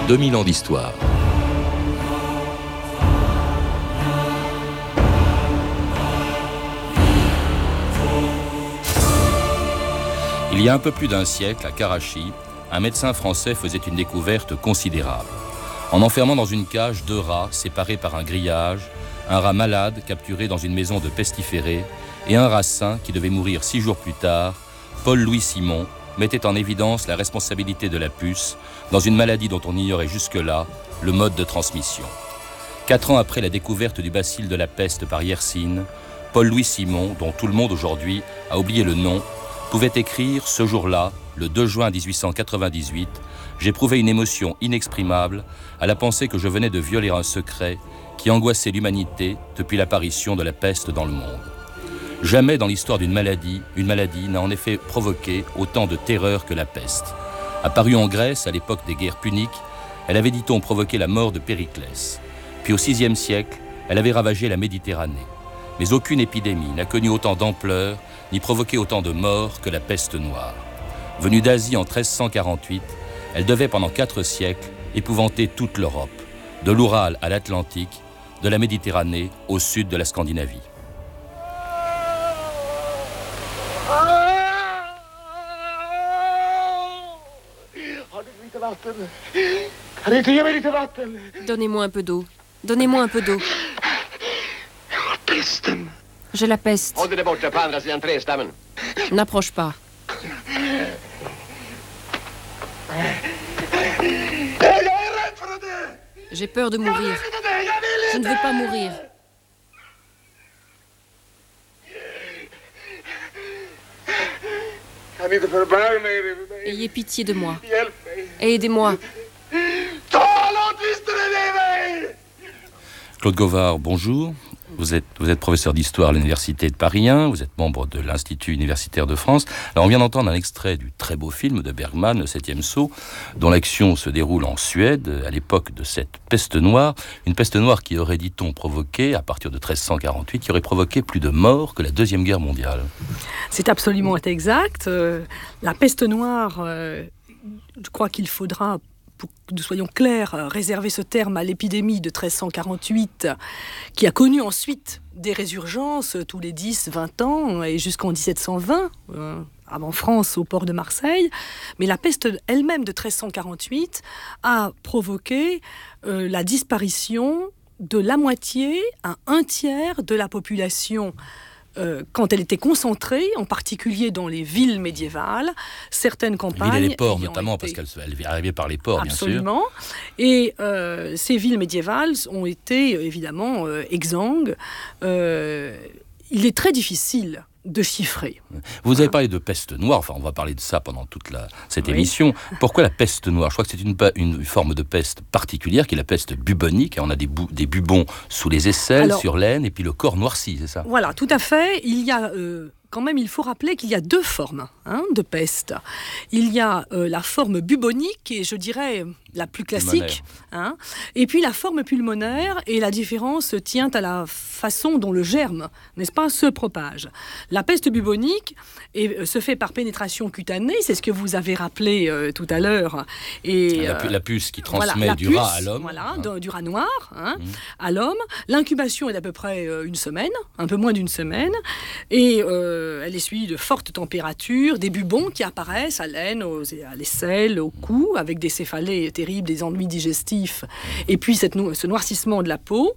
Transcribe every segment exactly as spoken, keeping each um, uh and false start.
deux mille ans d'histoire. Il y a un peu plus d'un siècle, à Karachi, un médecin français faisait une découverte considérable. En enfermant dans une cage deux rats séparés par un grillage, un rat malade capturé dans une maison de pestiférés et un rat sain qui devait mourir six jours plus tard, Paul-Louis Simon mettait en évidence la responsabilité de la puce dans une maladie dont on ignorait jusque-là le mode de transmission. Quatre ans après la découverte du bacille de la peste par Yersin, Paul-Louis Simon, dont tout le monde aujourd'hui a oublié le nom, pouvait écrire ce jour-là, le deux juin dix-huit cent quatre-vingt-dix-huit, j'éprouvais une émotion inexprimable à la pensée que je venais de violer un secret qui angoissait l'humanité depuis l'apparition de la peste dans le monde. Jamais dans l'histoire d'une maladie, une maladie n'a en effet provoqué autant de terreur que la peste. Apparue en Grèce à l'époque des guerres puniques, elle avait, dit-on, provoqué la mort de Périclès. Puis au sixième siècle, elle avait ravagé la Méditerranée. Mais aucune épidémie n'a connu autant d'ampleur ni provoqué autant de morts que la peste noire. Venue d'Asie en treize cent quarante-huit, elle devait pendant quatre siècles épouvanter toute l'Europe, de l'Oural à l'Atlantique, de la Méditerranée au sud de la Scandinavie. Donnez-moi un peu d'eau. Donnez-moi un peu d'eau. J'ai la peste. N'approche pas. J'ai peur de mourir. Je ne veux pas mourir. Ayez pitié de moi. Aidez-moi. Claude Gauvard, bonjour. Vous êtes, vous êtes professeur d'histoire à l'Université de Paris un, vous êtes membre de l'Institut universitaire de France. Alors on vient d'entendre un extrait du très beau film de Bergman, Le Septième Sceau, dont l'action se déroule en Suède, à l'époque de cette peste noire. Une peste noire qui aurait, dit-on, provoqué, à partir de treize cent quarante-huit, qui aurait provoqué plus de morts que la Deuxième Guerre mondiale. C'est absolument exact. Euh, la peste noire, euh, je crois qu'il faudra, pour que nous soyons clairs, réserver ce terme à l'épidémie de treize cent quarante-huit, qui a connu ensuite des résurgences tous les dix vingt ans, et jusqu'en dix-sept cent vingt, euh, en France, au port de Marseille. Mais la peste elle-même de treize cent quarante-huit a provoqué euh, la disparition de la moitié à un tiers de la population Euh, quand elle était concentrée, en particulier dans les villes médiévales, certaines campagnes... Les villes et les ports, notamment, été... parce qu'elle arrivait par les ports, Absolument. bien sûr. Et euh, ces villes médiévales ont été, évidemment, euh, exsangues. Euh, il est très difficile de chiffrer. Vous avez parlé de peste noire, enfin on va parler de ça pendant toute la, cette oui. émission. Pourquoi la peste noire ? Je crois que c'est une, une forme de peste particulière qui est la peste bubonique. On a des, bou, des bubons sous les aisselles, Alors, sur l'aine, et puis le corps noirci, c'est ça ? Voilà, tout à fait. Il y a... Euh, Quand même, il faut rappeler qu'il y a deux formes hein, de peste. Il y a euh, la forme bubonique, et je dirais la plus classique, hein, et puis la forme pulmonaire, et la différence tient à la façon dont le germe, n'est-ce pas, se propage. La peste bubonique est, se fait par pénétration cutanée, c'est ce que vous avez rappelé euh, tout à l'heure. Et, la, pu- la puce qui transmet voilà, du puce, rat à l'homme. Voilà, hein. de, du rat noir hein, mmh. à l'homme. L'incubation est d'à peu près euh, une semaine, un peu moins d'une semaine, et... Euh, elle est suivie de fortes températures, des bubons qui apparaissent à l'aine, aux, à l'aisselle, au cou, avec des céphalées terribles, des ennuis digestifs, et puis cette no- ce noircissement de la peau.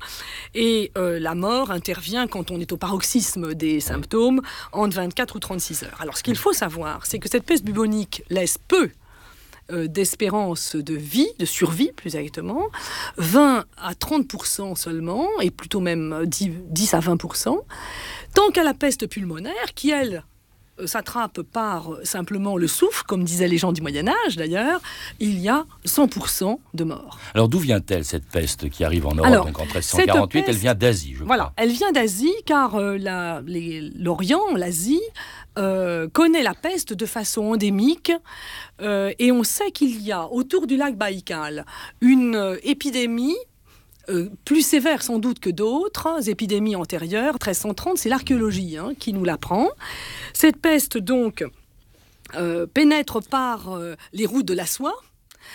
Et euh, la mort intervient quand on est au paroxysme des symptômes, entre vingt-quatre ou trente-six heures. Alors ce qu'il faut savoir, c'est que cette peste bubonique laisse peu euh, d'espérance de vie, de survie plus exactement, vingt à trente pour cent seulement, et plutôt même dix à vingt pour cent. Tant qu'à la peste pulmonaire, qui, elle, s'attrape par simplement le souffle, comme disaient les gens du Moyen-Âge d'ailleurs, il y a cent pour cent de morts. Alors d'où vient-elle cette peste qui arrive en Europe? Alors, donc en treize cent quarante-huit, peste, elle vient d'Asie, je voilà, crois. Elle vient d'Asie car euh, la, les, l'Orient, l'Asie, euh, connaît la peste de façon endémique euh, et on sait qu'il y a autour du lac Baïkal une euh, épidémie Euh, plus sévère sans doute que d'autres épidémies antérieures. treize cent trente, c'est l'archéologie hein, qui nous l'apprend. Cette peste, donc, euh, pénètre par euh, les routes de la soie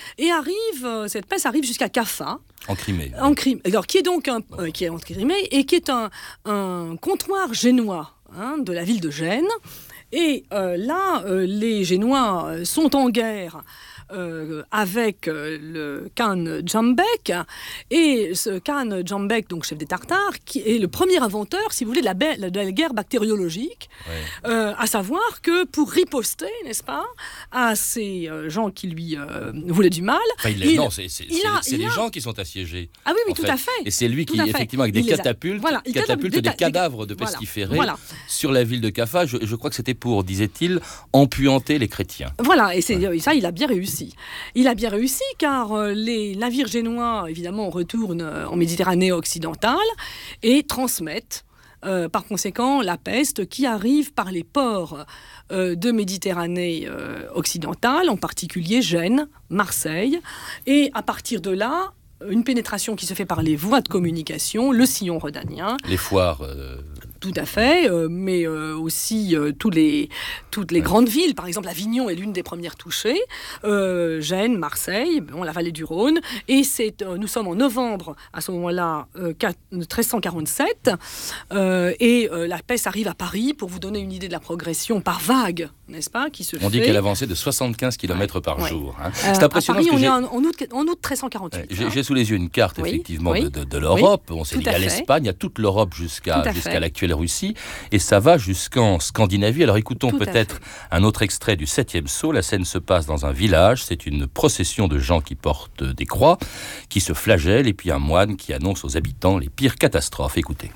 et arrive, cette peste arrive jusqu'à Kaffa. En Crimée. En Crimée. Alors, qui est donc un, euh, qui est en Crimée et qui est un, un comptoir génois hein, de la ville de Gênes. Et euh, là, euh, les Génois sont en guerre Euh, avec euh, le Khan Djambek, et ce Khan Djambek, donc chef des Tartares, qui est le premier inventeur, si vous voulez, de la, be- de la guerre bactériologique, ouais. euh, à savoir que pour riposter, n'est-ce pas, à ces euh, gens qui lui euh, voulaient du mal... Enfin, il il, non, c'est, c'est, c'est, a, c'est les a... gens qui sont assiégés. Ah oui, oui, tout fait. à fait. Et c'est lui qui, effectivement, avec des il catapultes, a... voilà, catapulte des, des cadavres de pestiférés voilà. sur la ville de Kaffa. Je, je crois que c'était pour, disait-il, empuanter les chrétiens. Voilà, et c'est, ouais. ça, il a bien réussi. Il a bien réussi car euh, les navires génois, évidemment, retournent euh, en Méditerranée occidentale et transmettent euh, par conséquent la peste qui arrive par les ports euh, de Méditerranée euh, occidentale, en particulier Gênes, Marseille. Et à partir de là, une pénétration qui se fait par les voies de communication, le sillon rhodanien. Les foires... Euh... Tout à fait, euh, mais euh, aussi euh, tous les, toutes les ouais. grandes villes. Par exemple, Avignon est l'une des premières touchées. Euh, Gênes, Marseille, bon, la vallée du Rhône. Et c'est, euh, nous sommes en novembre, à ce moment-là, euh, treize cent quarante-sept. Euh, et euh, la peste arrive à Paris, pour vous donner une idée de la progression par vague, n'est-ce pas, qui se On fait. dit qu'elle avançait de soixante-quinze kilomètres ouais. par ouais. jour. Hein. Euh, c'est impressionnant. À Paris, on est en, en, août, en août treize cent quarante-huit. Ouais. J'ai, hein. j'ai sous les yeux une carte, oui. effectivement, oui. de, de, de l'Europe. Oui. On sait qu'il y a l'Espagne, il y a toute l'Europe jusqu'à, jusqu'à l'actuelle Russie. Et ça va jusqu'en Scandinavie. Alors écoutons Tout peut-être un autre extrait du septième saut. La scène se passe dans un village. C'est une procession de gens qui portent des croix, qui se flagellent, et puis un moine qui annonce aux habitants les pires catastrophes. Écoutez.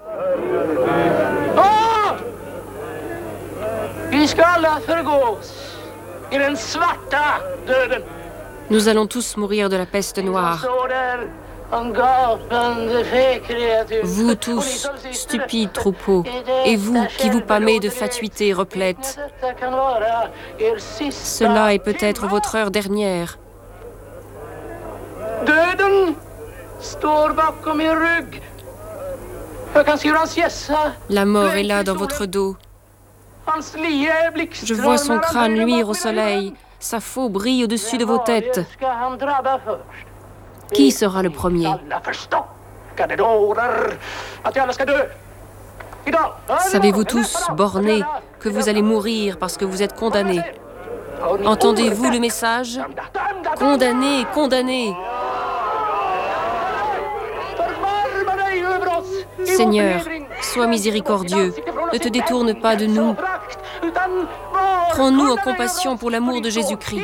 Nous allons tous mourir de la peste noire. Vous tous, stupides troupeaux, et vous qui vous pâmez de fatuité replète, cela est peut-être votre heure dernière. La mort est là dans votre dos. Je vois son crâne luire au soleil, sa faux brille au-dessus de vos têtes. Qui sera le premier ? Savez-vous tous, bornés, que vous allez mourir parce que vous êtes condamnés ? Entendez-vous le message ? Condamnés, condamnés ! Seigneur, sois miséricordieux, ne te détourne pas de nous. Prends-nous en compassion pour l'amour de Jésus-Christ.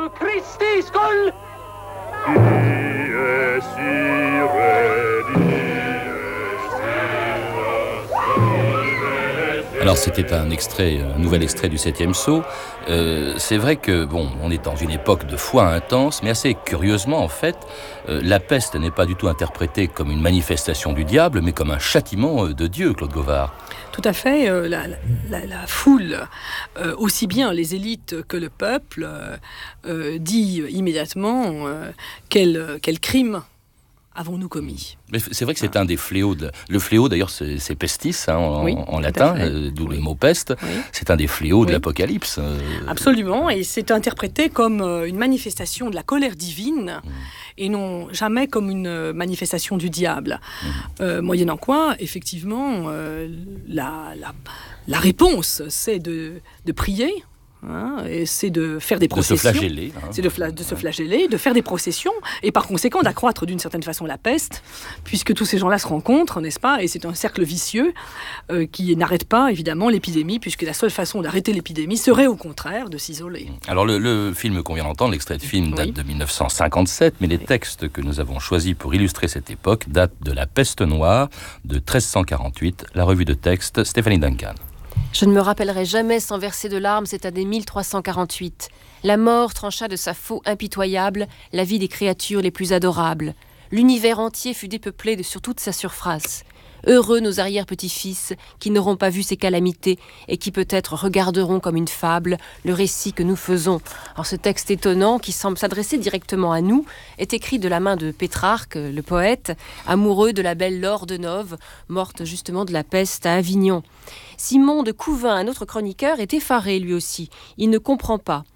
Alors c'était un extrait, un nouvel extrait du septième saut. Euh, c'est vrai que bon, on est dans une époque de foi intense, mais assez curieusement en fait, euh, la peste n'est pas du tout interprétée comme une manifestation du diable, mais comme un châtiment de Dieu, Claude Gauvard. Tout à fait. Euh, la, la, la foule, euh, aussi bien les élites que le peuple, euh, euh, dit immédiatement euh, quel, quel crime avons-nous commis. Mais c'est vrai que c'est ah. un des fléaux. De... Le fléau, d'ailleurs, c'est, c'est pestis hein, en, oui, en latin, euh, d'où oui. le mot peste. Oui. C'est un des fléaux oui. de l'Apocalypse. Euh... Absolument, et c'est interprété comme euh, une manifestation de la colère divine, mmh. et non jamais comme une manifestation du diable. Mmh. Euh, moyennant quoi, effectivement, euh, la, la, la réponse, c'est de, de prier. Hein, et c'est de faire des processions, de se flageller, hein. c'est de, fla- de se flageller, de faire des processions, et par conséquent d'accroître d'une certaine façon la peste, puisque tous ces gens-là se rencontrent, n'est-ce pas ? Et c'est un cercle vicieux euh, qui n'arrête pas évidemment l'épidémie, puisque la seule façon d'arrêter l'épidémie serait au contraire de s'isoler. Alors le, le film qu'on vient d'entendre, l'extrait de film date oui. de dix-neuf cent cinquante-sept, mais les oui. textes que nous avons choisis pour illustrer cette époque datent de La Peste Noire de treize cent quarante-huit, la revue de texte Stéphanie Duncan. Je ne me rappellerai jamais sans verser de larmes cette année mille trois cent quarante-huit. La mort trancha de sa faux impitoyable la vie des créatures les plus adorables. L'univers entier fut dépeuplé de sur toute sa surface. Heureux nos arrière-petits-fils qui n'auront pas vu ces calamités et qui peut-être regarderont comme une fable le récit que nous faisons. Alors ce texte étonnant qui semble s'adresser directement à nous est écrit de la main de Pétrarque, le poète, amoureux de la belle Laure de Noves, morte justement de la peste à Avignon. Simon de Couvin, un autre chroniqueur, est effaré lui aussi. Il ne comprend pas.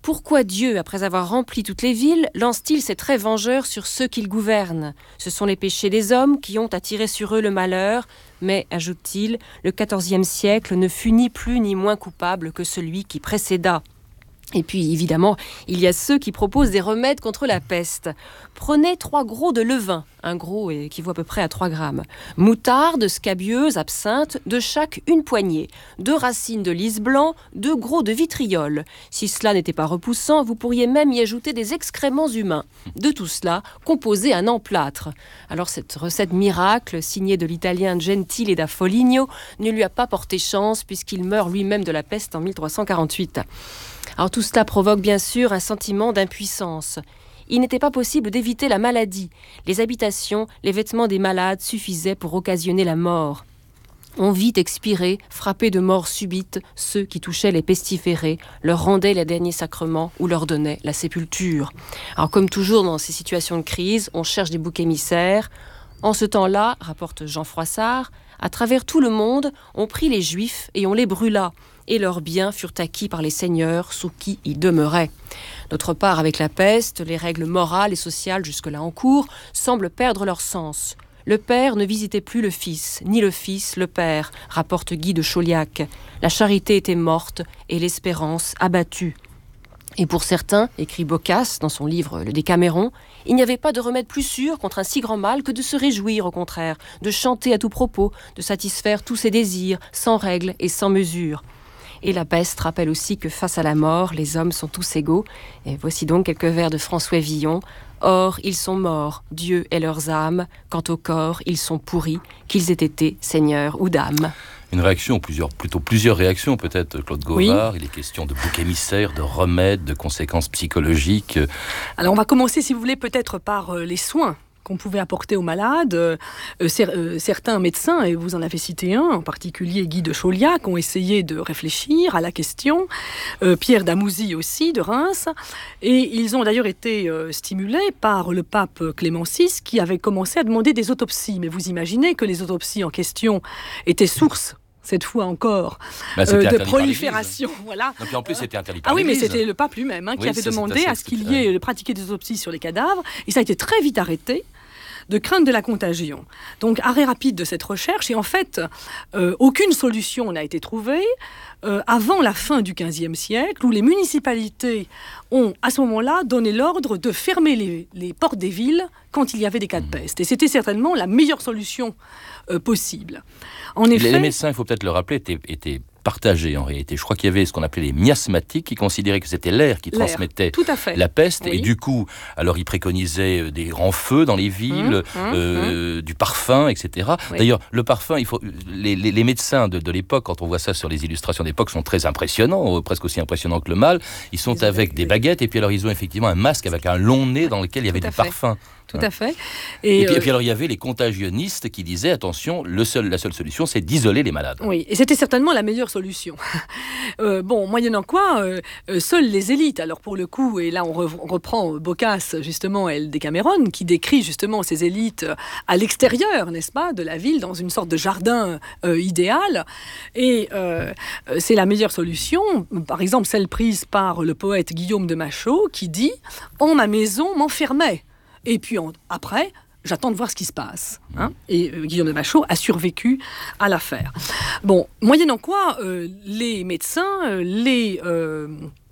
Pourquoi Dieu, après avoir rempli toutes les villes, lance-t-il ses traits vengeurs sur ceux qu'il gouverne ? Ce sont les péchés des hommes qui ont attiré sur eux le malheur, mais, ajoute-t-il, le quatorzième siècle ne fut ni plus ni moins coupable que celui qui précéda. Et puis, évidemment, il y a ceux qui proposent des remèdes contre la peste. Prenez trois gros de levain, un gros équivaut à peu près à trois grammes, moutarde, scabieuse, absinthe, de chaque une poignée, deux racines de lys blanc, deux gros de vitriol. Si cela n'était pas repoussant, vous pourriez même y ajouter des excréments humains. De tout cela, composez un emplâtre. Alors cette recette miracle, signée de l'italien Gentile da Foligno, ne lui a pas porté chance puisqu'il meurt lui-même de la peste en mille trois cent quarante-huit. Alors tout cela provoque bien sûr un sentiment d'impuissance. Il n'était pas possible d'éviter la maladie. Les habitations, les vêtements des malades suffisaient pour occasionner la mort. On vit expirer, frappés de mort subite, ceux qui touchaient les pestiférés, leur rendaient les derniers sacrements ou leur donnaient la sépulture. Alors comme toujours dans ces situations de crise, on cherche des boucs émissaires. En ce temps-là, rapporte Jean Froissart, à travers tout le monde, on prit les Juifs et on les brûla, et leurs biens furent acquis par les seigneurs sous qui ils demeuraient. D'autre part, avec la peste, les règles morales et sociales jusque-là en cours semblent perdre leur sens. Le père ne visitait plus le fils, ni le fils le père, rapporte Guy de Chauliac. La charité était morte et l'espérance abattue. Et pour certains, écrit Boccace dans son livre Le Décaméron, il n'y avait pas de remède plus sûr contre un si grand mal que de se réjouir au contraire, de chanter à tout propos, de satisfaire tous ses désirs, sans règle et sans mesure. Et la peste rappelle aussi que face à la mort, les hommes sont tous égaux. Et voici donc quelques vers de François Villon. Or, ils sont morts, Dieu est leurs âmes. Quant au corps, ils sont pourris, qu'ils aient été seigneurs ou dames. Une réaction, plusieurs, plutôt plusieurs réactions peut-être, Claude Gauvard. Oui. Il est question de boucs émissaires, de remèdes, de conséquences psychologiques. Alors on va commencer, si vous voulez, peut-être par euh, les soins qu'on pouvait apporter aux malades. Euh, cer- euh, certains médecins, et vous en avez cité un, en particulier Guy de Chauliac, ont essayé de réfléchir à la question. Euh, Pierre Damouzy aussi, de Reims. Et ils ont d'ailleurs été euh, stimulés par le pape Clément six, qui avait commencé à demander des autopsies. Mais vous imaginez que les autopsies en question étaient source, cette fois encore, bah, euh, de prolifération. Voilà. Donc, en plus, c'était interdit par Ah oui, mais l'Église. c'était le pape lui-même hein, qui oui, avait ça, demandé à ce qu'il y ait ouais. pratiqué des autopsies sur les cadavres. Et ça a été très vite arrêté, de crainte de la contagion. Donc, arrêt rapide de cette recherche. Et en fait, euh, aucune solution n'a été trouvée euh, avant la fin du quinzième siècle, où les municipalités ont, à ce moment-là, donné l'ordre de fermer les, les portes des villes quand il y avait des cas de peste. Et c'était certainement la meilleure solution euh, possible. En effet, les médecins, il faut peut-être le rappeler, étaient, étaient partagés en réalité. Je crois qu'il y avait ce qu'on appelait les miasmatiques qui considéraient que c'était l'air qui l'air, transmettait la peste. Oui. Et du coup, alors ils préconisaient des grands feux dans les villes, mmh, euh, mmh. du parfum, et cetera. Oui. D'ailleurs, le parfum, il faut, les, les, les médecins de, de l'époque, quand on voit ça sur les illustrations d'époque, sont très impressionnants, presque aussi impressionnants que le mâle. Ils sont ils avec des baguettes et puis alors ils ont effectivement un masque avec un long nez dans lequel il y avait du fait. parfum. Tout à fait. Et, et, puis, euh... et puis alors il y avait les contagionnistes qui disaient attention, le seul, la seule solution c'est d'isoler les malades. Oui, et c'était certainement la meilleure solution. euh, bon, moyennant quoi, euh, euh, seules les élites, alors pour le coup, et là on, re- on reprend Boccace justement et le Décaméron, qui décrit justement ces élites à l'extérieur, n'est-ce pas, de la ville, dans une sorte de jardin euh, idéal, et euh, c'est la meilleure solution, par exemple celle prise par le poète Guillaume de Machaut, qui dit « En ma maison m'enfermait ». Et puis on, après, j'attends de voir ce qui se passe. Hein. Et euh, Guillaume de Machaut a survécu à l'affaire. Bon, moyennant quoi, euh, les médecins, euh, les, euh,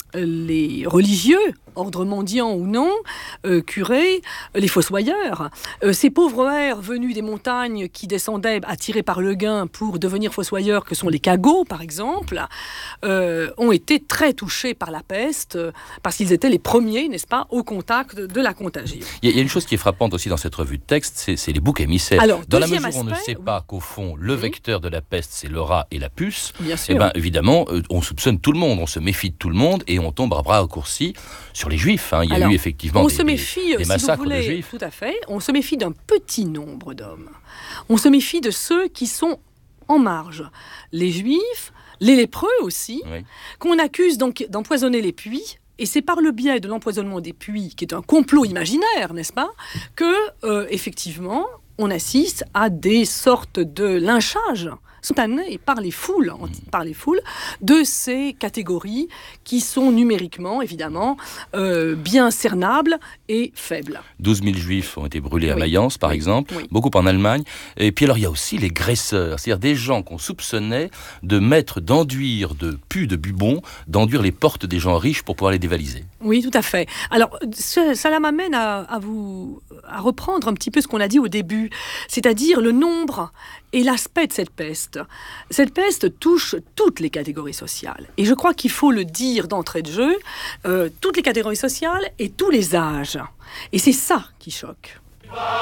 les religieux, ordre mendiant ou non, euh, curés, les fossoyeurs, euh, ces pauvres hères venus des montagnes qui descendaient attirés par le gain pour devenir fossoyeurs, que sont les cagots par exemple, euh, ont été très touchés par la peste euh, parce qu'ils étaient les premiers, n'est-ce pas, au contact de, de la contagion. Il y, y a une chose qui est frappante aussi dans cette revue de texte, c'est, c'est les boucs émissaires. Alors, dans la mesure où on ne sait oui. pas qu'au fond, le oui. vecteur de la peste, c'est le rat et la puce, bien sûr. Eh ben, évidemment, euh, on soupçonne tout le monde, on se méfie de tout le monde et on tombe à bras raccourcis sur les Juifs. Hein. Il y a Alors, eu effectivement on des, se méfie, des si massacres vous voulez, de Juifs. Tout à fait. On se méfie d'un petit nombre d'hommes. On se méfie de ceux qui sont en marge. Les Juifs, les lépreux aussi, oui. qu'on accuse donc d'empoisonner les puits. Et c'est par le biais de l'empoisonnement des puits, qui est un complot imaginaire, n'est-ce pas, que, euh, effectivement, on assiste à des sortes de lynchages spontanée par les foules, par les foules de ces catégories qui sont numériquement, évidemment, euh, bien cernables et faibles. douze mille juifs ont été brûlés à Oui. Mayence, par Oui. exemple, Oui. beaucoup en Allemagne. Et puis alors, il y a aussi les graisseurs, c'est-à-dire des gens qu'on soupçonnait de mettre, d'enduire de pus de bubon, d'enduire les portes des gens riches pour pouvoir les dévaliser. Oui, tout à fait. Alors, ce- cela m'amène à, à vous à reprendre un petit peu ce qu'on a dit au début, c'est-à-dire le nombre et l'aspect de cette peste. Cette peste touche toutes les catégories sociales. Et je crois qu'il faut le dire d'entrée de jeu, euh, toutes les catégories sociales et tous les âges. Et c'est ça qui choque.